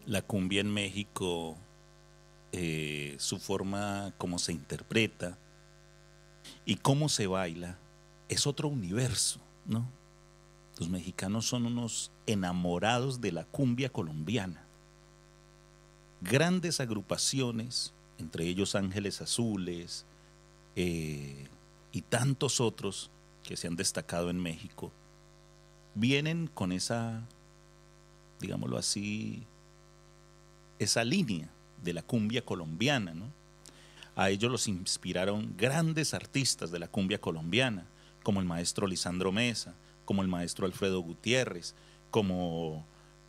La cumbia en México, su forma como se interpreta y cómo se baila, es otro universo, ¿no? Los mexicanos son unos enamorados de la cumbia colombiana. Grandes agrupaciones, entre ellos Ángeles Azules y tantos otros que se han destacado en México, vienen con esa, digámoslo así, esa línea de la cumbia colombiana, ¿no? A ellos los inspiraron grandes artistas de la cumbia colombiana, como el maestro Lisandro Mesa, como el maestro Alfredo Gutiérrez, como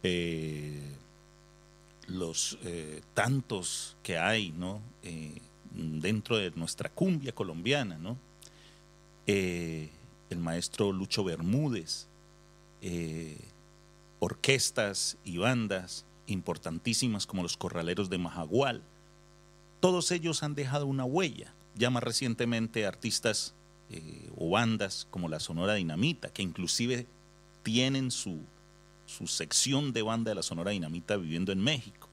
los tantos que hay, ¿no? Dentro de nuestra cumbia colombiana, ¿no? El maestro Lucho Bermúdez, orquestas y bandas importantísimas como los Corraleros de Majagual. Todos ellos han dejado una huella. Ya más recientemente artistas o bandas como la Sonora Dinamita, que inclusive tienen su sección de banda de la Sonora Dinamita viviendo en México.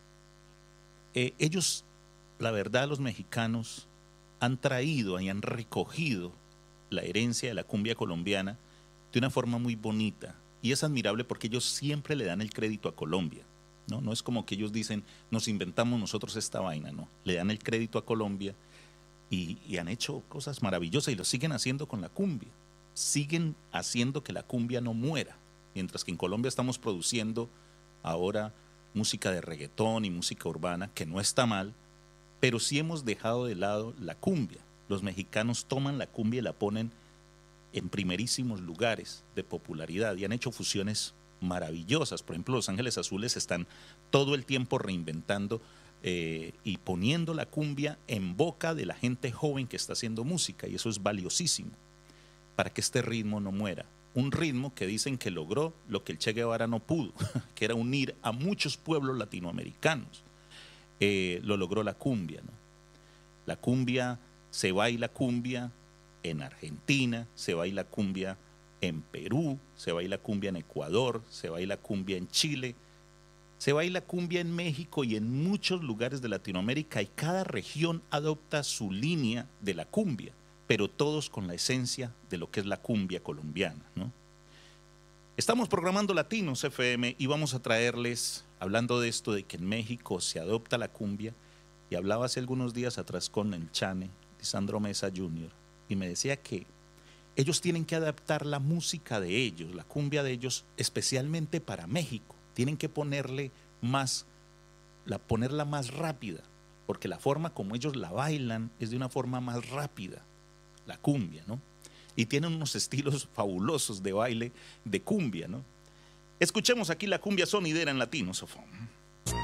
Ellos, la verdad, los mexicanos han traído y han recogido la herencia de la cumbia colombiana de una forma muy bonita. Y es admirable porque ellos siempre le dan el crédito a Colombia. ¿No? No es como que ellos dicen, nos inventamos nosotros esta vaina, no. Le dan el crédito a Colombia y han hecho cosas maravillosas y lo siguen haciendo con la cumbia. Siguen haciendo que la cumbia no muera. Mientras que en Colombia estamos produciendo ahora música de reggaetón y música urbana, que no está mal, pero sí hemos dejado de lado la cumbia. Los mexicanos toman la cumbia y la ponen en primerísimos lugares de popularidad y han hecho fusiones maravillosas. Por ejemplo, Los Ángeles Azules están todo el tiempo reinventando y poniendo la cumbia en boca de la gente joven que está haciendo música, y eso es valiosísimo para que este ritmo no muera. Un ritmo que dicen que logró lo que el Che Guevara no pudo, que era unir a muchos pueblos latinoamericanos. Lo logró la cumbia, ¿no? La cumbia, se baila cumbia en Argentina, se baila cumbia en Perú, se baila cumbia en Ecuador, se baila cumbia en Chile, se baila cumbia en México y en muchos lugares de Latinoamérica, y cada región adopta su línea de la cumbia, pero todos con la esencia de lo que es la cumbia colombiana, ¿no? Estamos programando Latinos FM y vamos a traerles, hablando de esto de que en México se adopta la cumbia, y hablaba hace algunos días atrás con el Chane, Lisandro Mesa Jr., y me decía que ellos tienen que adaptar la música de ellos, la cumbia de ellos, especialmente para México. Tienen que ponerle ponerla más rápida, porque la forma como ellos la bailan es de una forma más rápida, la cumbia, ¿no? Y tienen unos estilos fabulosos de baile de cumbia, ¿no? Escuchemos aquí la cumbia sonidera en Latinos FM.